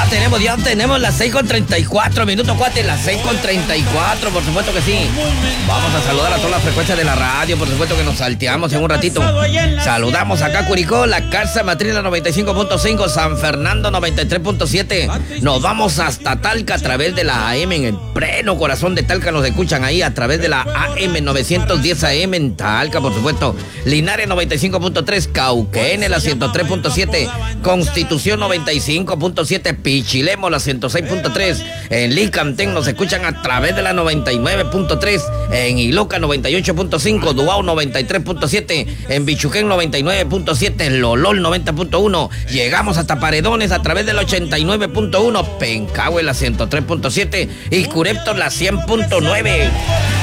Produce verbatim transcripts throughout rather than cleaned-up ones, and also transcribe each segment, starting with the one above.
tenemos, ya tenemos las seis con treinta y cuatro minutos, cuate, las seis con treinta y cuatro, por supuesto que sí. Vamos a saludar a todas las frecuencias de la radio, por supuesto que nos salteamos en un ratito. Saludamos acá a Curicó, la Casa Matriz la noventa y cinco punto cinco, San Fernando noventa y tres punto siete. Nos vamos hasta Talca a través de la A M, en el pleno corazón de Talca nos escuchan ahí a través de la A M novecientos diez A M en Talca, por supuesto. Linares noventa y cinco punto tres, Cauquene la ciento tres punto siete, Constitución noventa y cinco punto siete, Pichilemo la ciento seis punto tres, en Licantén nos escuchan a través de la noventa y nueve punto tres, en Iloca noventa y ocho punto cinco, Duao noventa y tres punto siete, en Bichuquén noventa y nueve punto siete, en Lolol noventa punto uno, llegamos hasta Paredones a través del ochenta y nueve punto uno, Pencahue la ciento tres punto siete y Curepto la cien punto nueve.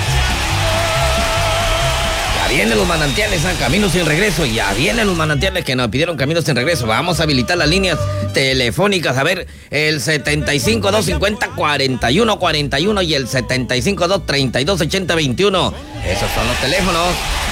Ya vienen los manantiales a Caminos Sin Regreso, ya vienen los manantiales que nos pidieron Caminos Sin Regreso. Vamos a habilitar las líneas telefónicas, a ver, el setenta y cinco, doscientos cincuenta, cuarenta y uno cuarenta y uno y el setenta y cinco, doscientos treinta y dos, ochenta, veintiuno. Esos son los teléfonos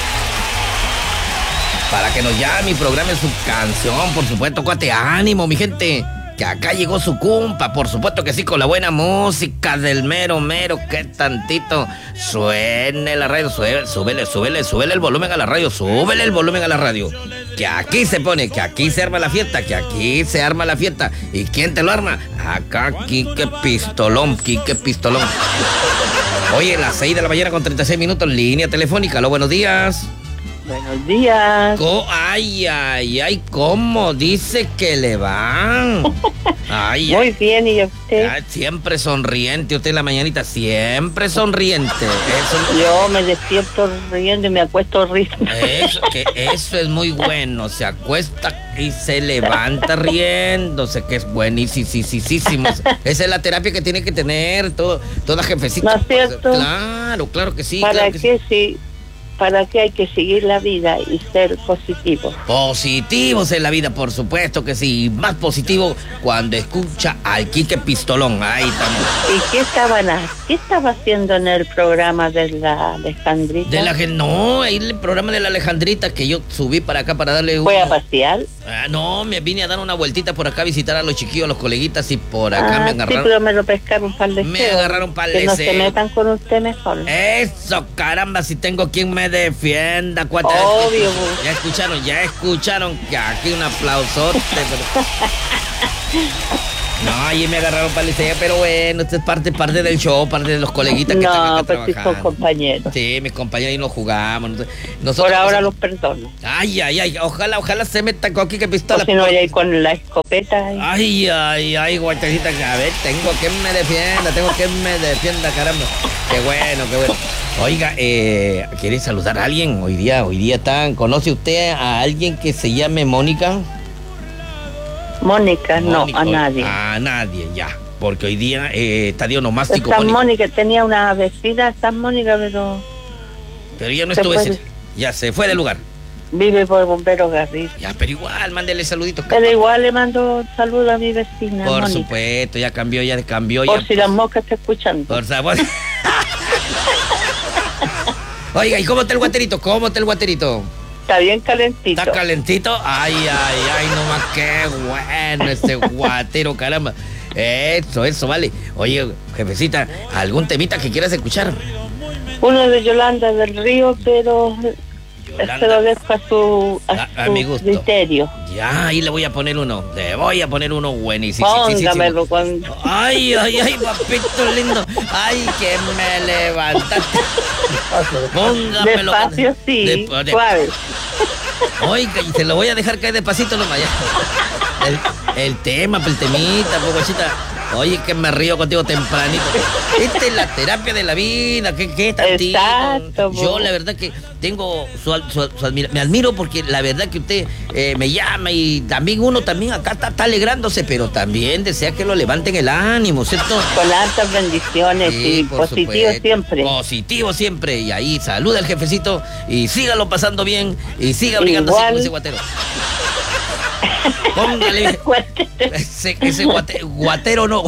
para que nos llame y programe su canción, por supuesto, cuate, ánimo, mi gente, que acá llegó su cumpa, por supuesto que sí, con la buena música del mero mero, que tantito suene la radio, súbele, súbele, súbele, súbele el volumen a la radio, súbele el volumen a la radio, que aquí se pone, que aquí se arma la fiesta, que aquí se arma la fiesta. ¿Y quién te lo arma? Acá, Quique Pistolón, Quique Pistolón. Oye, las seis de la mañana con treinta y seis minutos, línea telefónica, aló, buenos días. Buenos días. Co ay, ay, ay, ¿cómo dice que le van? Ay, muy ay. bien, ¿y usted? Ay, siempre sonriente, usted en la mañanita, siempre sonriente. Eso, yo me despierto riendo y me acuesto riendo. Eso, que eso es muy bueno, se acuesta y se levanta riéndose, que es buenísimo. Esa es la terapia que tiene que tener todo, toda jefecita. ¿No es cierto? Claro, claro que sí. ¿Para claro que qué sí. sí? ¿Para qué hay que seguir la vida y ser positivo? Positivos en la vida, por supuesto que sí. Más positivo cuando escucha al Quique Pistolón. Ahí estamos. ¿Y qué estaban a, qué estaba haciendo en el programa de la Alejandrita? De la no, ahí el programa de la Alejandrita que yo subí para acá para darle un... ¿Fue a pasear? Ah, no, me vine a dar una vueltita por acá a visitar a los chiquillos, a los coleguitas, y por acá ah, me agarraron. Sí, pero me lo pescaron un par de Me agarraron un par de que no se metan con usted mejor. Eso, caramba, si tengo quien me defienda, cuate. Obvio. Ya escucharon, ya escucharon que aquí un aplausote. Pero... No, allí me agarraron palicea, pero bueno, esto es parte, parte del show, parte de los coleguitas que no, están acá pues sí son compañeros. Sí, mis compañeros y nos jugamos. Nosotros, por ahora los perdono. Ay, ay, ay, ojalá, ojalá se meta con aquí que pistola. O si no, vaya ahí con la escopeta. Ahí. Ay, ay, ay, guachacita, a ver, tengo que me defienda, tengo que me defienda, caramba. Qué bueno, qué bueno. Oiga, eh, ¿quiere saludar a alguien? Hoy día, hoy día están, ¿conoce usted a alguien que se llame Mónica? Mónica, no, a nadie. A nadie, ya. Porque hoy día eh, está de onomástico. San Mónica, tenía una vecina, San Mónica, pero... Pero ya no estuvo ese. Ya se fue del lugar. Vive por Bombero Garrido. Ya, pero igual, mándele saluditos. Pero igual le mando saludos a mi vecina. Por Mónica. supuesto, ya cambió, ya cambió. Por ya, si las moscas está escuchando. Por favor. Oiga, ¿y cómo está el guaterito? ¿Cómo está el guaterito? Está bien calentito. ¿Está calentito? Ay, ay, ay, nomás qué bueno este guatero, caramba. Eso, eso, vale. Oye, jefecita, ¿algún temita que quieras escuchar? Uno de Yolanda del Río, pero Yolanda. se lo dejo a su, a a, a su mi gusto. criterio. Ya, ahí le voy a poner uno. Le voy a poner uno buenísimo. Póngamelo cuando... Ay, ay, ay, papito lindo. Ay, que me levantaste. Póngamelo. Despacio, sí, de, de, suave. Oiga, y te lo voy a dejar caer despacito nomás ya. El, el tema, el temita, pobrecita. Oye, que me río contigo tempranito. Esta es la terapia de la vida. ¿Qué, qué tantito? Exacto. Yo la verdad que tengo su, su, su admira, me admiro porque la verdad que usted eh, me llama y también uno también acá está, está alegrándose, pero también desea que lo levanten el ánimo, ¿cierto? Con altas bendiciones sí, y positivo supuesto. Siempre. Positivo siempre. Y ahí saluda al jefecito y sígalo pasando bien y siga brigándose con ese guatero. Póngale ese, ese guate, guatero no.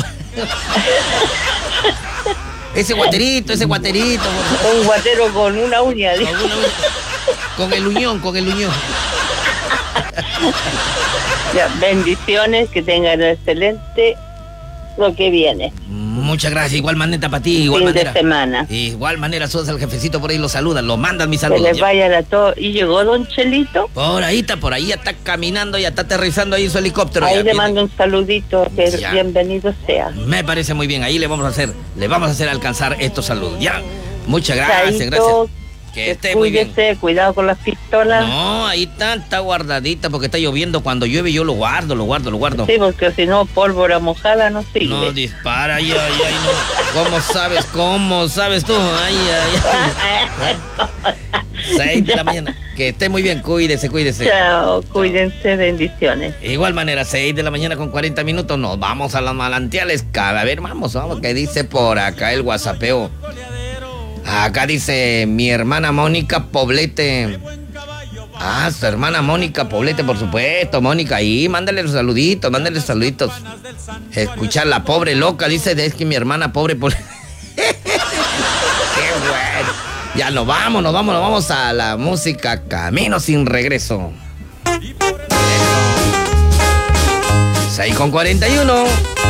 Ese guaterito, ese guaterito. Un guatero con una uña. Con, una uña. Con el uñón, con el uñón. Ya, bendiciones, que tengan un excelente lo que viene. Muchas gracias, igual manera para ti, igual fin manera. de semana. Igual manera, sos el jefecito por ahí, lo saludan, lo mandan mis Que saludos. les vaya a todo. ¿Y llegó don Chelito? Por ahí está, por ahí ya está caminando, ya está aterrizando ahí en su helicóptero. Ahí ya le viene. mando un saludito, que Ya. bienvenido sea. Me parece muy bien, ahí le vamos a hacer, le vamos a hacer alcanzar estos saludos. Ya, muchas gracias, Chaito, gracias. Que esté muy bien. Cuídese, cuidado con las pistolas. No, ahí está, está guardadita porque está lloviendo. Cuando llueve yo lo guardo, lo guardo, lo guardo. Sí, porque si no, pólvora mojada no sirve. No dispara, ay, ay, ay, no. ¿Cómo sabes? ¿Cómo sabes tú? Ay, ay, ay. Seis de la mañana. Que esté muy bien, cuídese, cuídese. Chao, cuídense, bendiciones. Igual manera, seis de la mañana con cuarenta minutos, nos vamos a las malantiales. A ver, vamos, vamos, ¿qué dice por acá el WhatsAppeo? Acá dice mi hermana Mónica Poblete. Ah, su hermana Mónica Poblete, por supuesto, Mónica, ahí, mándale los saluditos, mándale los saluditos. Escuchar la pobre loca, dice, es que mi hermana pobre Poblete. Qué bueno. Ya nos vamos, nos vamos, nos vamos a la música Camino sin regreso. seis con cuarenta y uno.